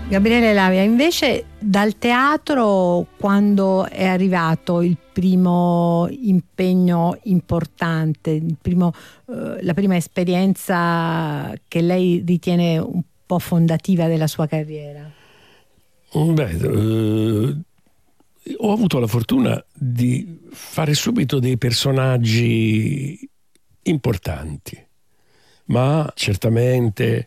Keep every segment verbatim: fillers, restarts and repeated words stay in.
Gabriele Lavia, invece dal teatro, quando è arrivato il primo impegno importante, il primo, eh, la prima esperienza che lei ritiene un po' fondativa della sua carriera? Beh, eh, ho avuto la fortuna di fare subito dei personaggi importanti, ma certamente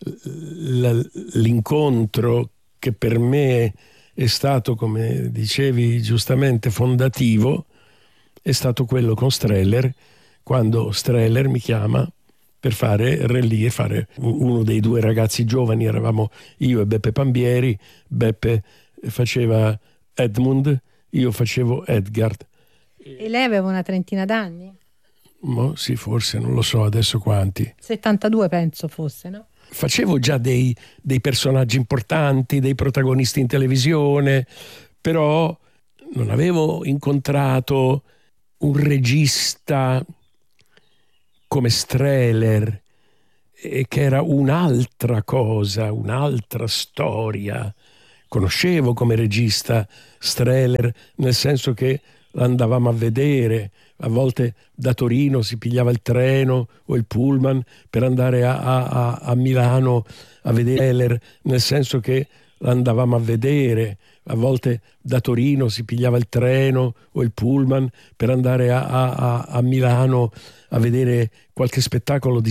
l'incontro che per me è stato, come dicevi giustamente, fondativo è stato quello con Streller, quando Streller mi chiama per fare Re Lì e fare uno dei due ragazzi giovani. Eravamo io e Beppe Pambieri. Beppe faceva Edmund, io facevo Edgar. E lei aveva una trentina d'anni? Mo, sì, forse, non lo so adesso quanti. settantadue penso fosse, no? Facevo già dei, dei personaggi importanti, dei protagonisti in televisione, però non avevo incontrato un regista come Streller, e che era un'altra cosa, un'altra storia. Conoscevo come regista Streller, nel senso che andavamo a vedere, a volte da Torino si pigliava il treno o il pullman per andare a, a, a Milano a vedere Streller, nel senso che andavamo a vedere, a volte da Torino si pigliava il treno o il pullman per andare a, a, a Milano a vedere qualche spettacolo di